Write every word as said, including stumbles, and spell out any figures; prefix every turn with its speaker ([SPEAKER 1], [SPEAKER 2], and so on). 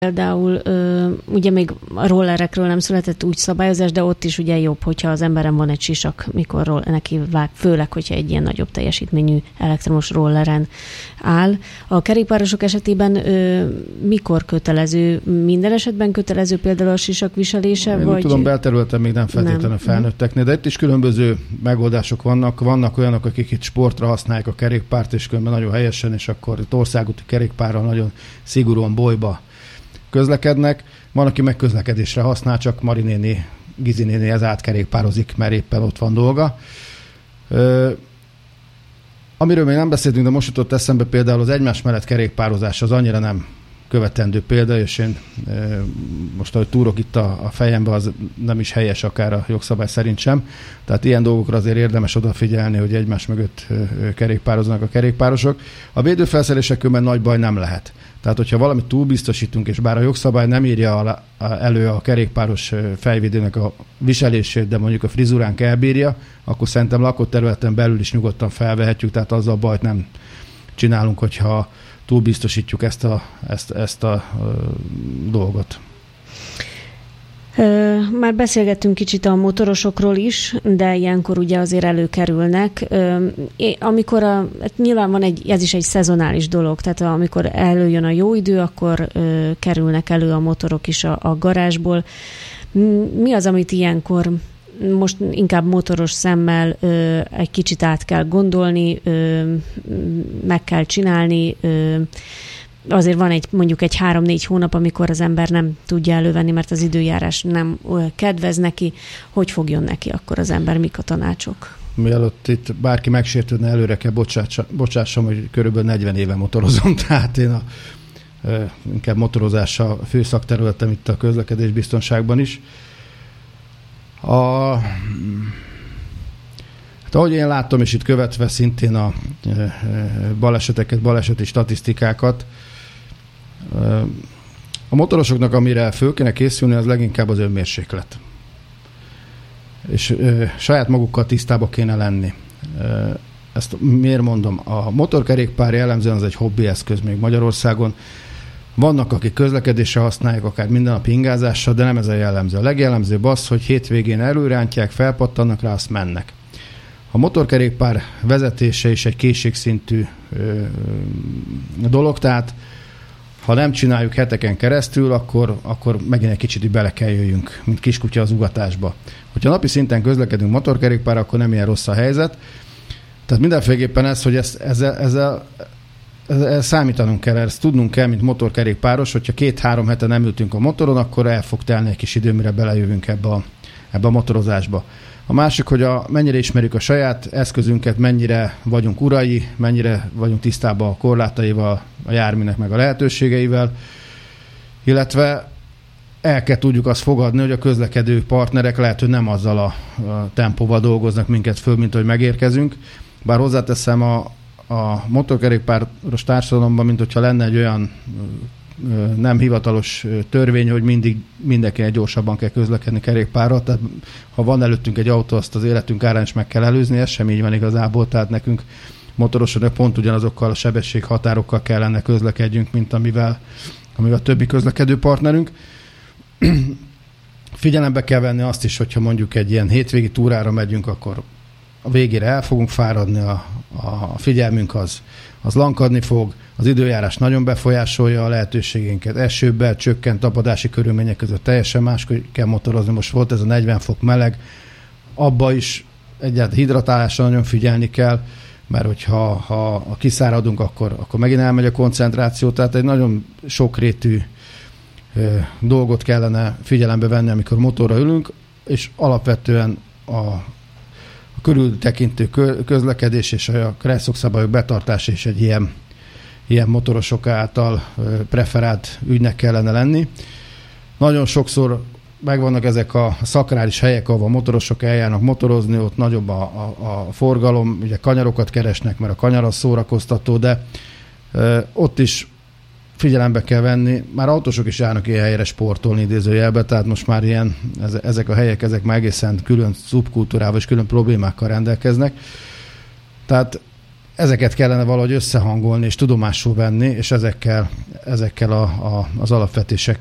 [SPEAKER 1] Például ugye még a rollerekről nem született úgy szabályozás, de ott is ugye jobb, hogyha az emberen van egy sisak, mikor roll, neki vág, főleg, hogyha egy ilyen nagyobb teljesítményű elektromos rolleren áll. A kerékpárosok esetében ö, mikor kötelező? Minden esetben kötelező például a sisak viselése?
[SPEAKER 2] Én
[SPEAKER 1] vagy...
[SPEAKER 2] tudom, belterületen még nem feltétlenül felnőtteknél, de itt is különböző megoldások vannak. Vannak olyanok, akik itt sportra használják a kerékpárt, és különben nagyon helyesen, és akkor itt országúti kerékpárral nagyon szigorúan bolyba közlekednek. Van, aki meg közlekedésre használ, csak Mari néni, Gizi néni ez átkerékpározik, mert éppen ott van dolga. Ö, amiről még nem beszéltünk, de most jutott eszembe például az egymás mellett kerékpározás, az annyira nem követendő példa, és én ö, most, ahogy túrok itt a, a fejembe, az nem is helyes akár a jogszabály szerint sem. Tehát ilyen dolgokra azért érdemes odafigyelni, hogy egymás mögött ö, ö, kerékpároznak a kerékpárosok. A védőfelszerelésekben nagy baj nem lehet. Tehát, hogyha valamit túlbiztosítunk, és bár a jogszabály nem írja elő a kerékpáros fejvédőnek a viselését, de mondjuk a frizuránk elbírja, akkor szerintem lakott területen belül is nyugodtan felvehetjük, tehát azzal bajt nem csinálunk, hogyha túlbiztosítjuk ezt a, ezt, ezt a, a dolgot.
[SPEAKER 1] Már beszélgettünk kicsit a motorosokról is, de ilyenkor ugye azért előkerülnek. Amikor a, nyilván van egy, ez is egy szezonális dolog, tehát amikor előjön a jó idő, akkor kerülnek elő a motorok is a, a garázsból. Mi az, amit ilyenkor most inkább motoros szemmel egy kicsit át kell gondolni, meg kell csinálni? Azért van egy mondjuk egy három-négy hónap, amikor az ember nem tudja elővenni, mert az időjárás nem kedvez neki. Hogy fogjon neki akkor az ember, mik a tanácsok?
[SPEAKER 2] Mielőtt itt bárki megsértődne, előre kell bocsássam, hogy körülbelül negyven éve motorozom, tehát én a, inkább motorozás a fő szakterületem itt a közlekedésbiztonságban is. A, hát ahogy én látom, és itt követve szintén a baleseteket, baleseti statisztikákat, a motorosoknak, amire föl kéne készülni, az leginkább az önmérséklet. És ö, saját magukkal tisztába kéne lenni. Ö, ezt miért mondom? A motorkerékpár jellemzően az egy hobbi eszköz még Magyarországon. Vannak, akik közlekedésre használják, akár minden nap ingázással, de nem ez a jellemző. A legjellemzőbb az, hogy hétvégén előrántják, felpattannak rá, azt mennek. A motorkerékpár vezetése is egy készségszintű ö, dolog, tehát ha nem csináljuk heteken keresztül, akkor, akkor megint egy kicsit bele kell jöjjünk, mint kiskutya az ugatásba. Hogyha napi szinten közlekedünk motorkerékpárra, akkor nem ilyen rossz a helyzet. Tehát mindenféleképpen ez, hogy ezt, ezzel, ezzel, ezzel számítanunk kell, ezt tudnunk kell, mint motorkerékpáros, hogyha két-három hete nem ültünk a motoron, akkor el fog telni egy kis idő, mire belejövünk ebbe a, ebbe a motorozásba. A másik, hogy a, mennyire ismerjük a saját eszközünket, mennyire vagyunk urai, mennyire vagyunk tisztában a korlátaival, a járműnek meg a lehetőségeivel, illetve el kell tudjuk azt fogadni, hogy a közlekedő partnerek lehet, hogy nem azzal a, a tempóval dolgoznak minket föl, mint hogy megérkezünk. Bár hozzáteszem, a, a motorkerékpáros társadalomban, mint hogyha lenne egy olyan nem hivatalos törvény, hogy mindig mindenkinek gyorsabban kell közlekedni kerékpárral, tehát ha van előttünk egy autó, azt az életünk árán is meg kell előzni, ez sem így van igazából, tehát nekünk motorosoknak pont ugyanazokkal a sebességhatárokkal kellene közlekedjünk, mint amivel, amivel a többi közlekedő partnerünk. Figyelembe kell venni azt is, hogyha mondjuk egy ilyen hétvégi túrára megyünk, akkor a végére el fogunk fáradni, a, a figyelmünk az, az lankadni fog, az időjárás nagyon befolyásolja a lehetőségeinket, esőben, csökkent tapadási körülmények között teljesen máshogy kell motorozni. Most volt ez a negyven fok meleg, abba is egyáltalán hidratálásra nagyon figyelni kell, mert hogyha ha kiszáradunk, akkor, akkor megint elmegy a koncentráció, tehát egy nagyon sokrétű ö, dolgot kellene figyelembe venni, amikor motorra ülünk, és alapvetően a A körültekintő közlekedés és a kresszogszabályok betartása is egy ilyen, ilyen motorosok által preferált ügynek kellene lenni. Nagyon sokszor megvannak ezek a szakrális helyek, ahol a motorosok eljárnak motorozni, ott nagyobb a, a, a forgalom, ugye kanyarokat keresnek, mert a kanyar az szórakoztató, de e, ott is figyelembe kell venni, már autósok is járnak ilyen helyre sportolni idézőjelbe, tehát most már ilyen, ezek a helyek, ezek már egészen külön szubkultúrával és külön problémákkal rendelkeznek. Tehát ezeket kellene valahogy összehangolni és tudomásul venni, és ezekkel, ezekkel a, a, az alapvetésekkel